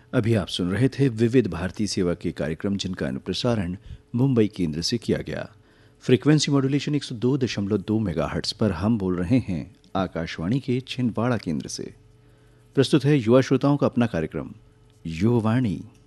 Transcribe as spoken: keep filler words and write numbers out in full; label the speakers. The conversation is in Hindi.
Speaker 1: अभी आप सुन रहे थे विविध भारती सेवा के कार्यक्रम जिनका अनुप्रसारण मुंबई केंद्र से किया गया। फ्रीक्वेंसी मॉड्यूलेशन एक सौ दो दशमलव दो मेगाहर्ट्ज पर हम बोल रहे हैं आकाशवाणी के छिंदवाड़ा केंद्र से। प्रस्तुत है युवा श्रोताओं का अपना कार्यक्रम युवावाणी।